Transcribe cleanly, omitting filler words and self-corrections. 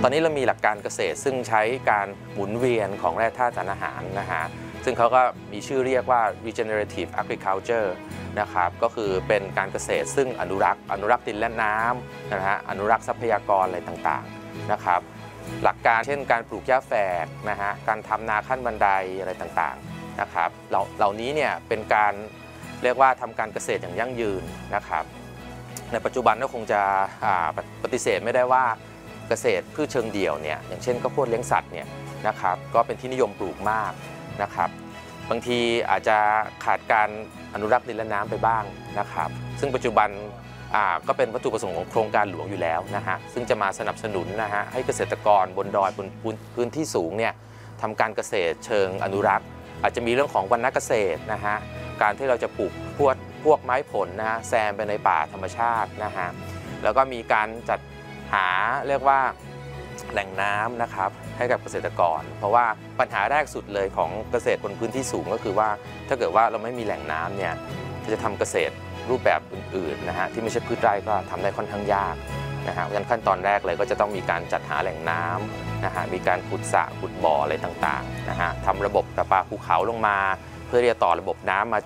อนนี้เรามีหลักการเกษตรซึ่งใช้การหมุนเวียนของแร่ธาตุสารอาหารนะฮะซึ่งเขาก็มีชื่อเรียกว่า regenerative agriculture นะครับก็คือเป็นการเกษตรซึ่งอนุรักษ์ดินและน้ำนะฮะอนุรักษ์ทรัพยากรอะไรต่างๆนะครับหลักการเช่นการปลูกหญ้าแฝกนะฮะการทำนาขั้นบันไดอะไรต่างๆนะครับเหล่านี้เนี่ยเป็นการเรียกว่าทำการเกษตรอย่างยั่งยืนนะครับในปัจจุบันก็คงจะปฏิเสธไม่ได้ว่าเกษตรพืชเชิงเดี่ยวเนี่ยอย่างเช่นข้าวโพดเลี้ยงสัตว์เนี่ยนะครับก็เป็นที่นิยมปลูกมากนะครับบางทีอาจจะขาดการอนุรักษ์ดินและน้ำไปบ้างนะครับซึ่งปัจจุบันก็เป็นวัตถุประสงค์ของโครงการหลวงอยู่แล้วนะฮะซึ่งจะมาสนับสนุนนะฮะให้เกษตรกรบนดอยบนพื้นที่สูงเนี่ยทำการเกษตรเชิงอนุรักษ์อาจจะมีเรื่องของวรรณเกษตรนะฮะการที่เราจะปลูกพวกไม้ผลนะฮะแซมไปในป่าธรรมชาตินะฮะแล้วก็มีการจัดหาเรียกว่าแหล่งน้ำนะครับให้กับเกษตรกรเพราะว่าปัญหาแรกสุดเลยของเกษตรบนพื้นที่สูงก็คือว่าถ้าเกิดว่าเราไม่มีแหล่งน้ำเนี่ยจะทำเกษตรรูปแบบอื่นๆนะฮะที่ไม่ใช่พืชไร่ก็ทำได้ค่อนข้างยากนะฮะเพราะฉะนั้นขั้นตอนแรกเลยก็จะต้องมีการจัดหาแหล่งน้ำนะฮะมีการขุดสระขุดบ่ออะไรต่างๆนะฮะทำระบบประปาภูเขาลงมาเพื่อที่จะต่อระบบน้ำมา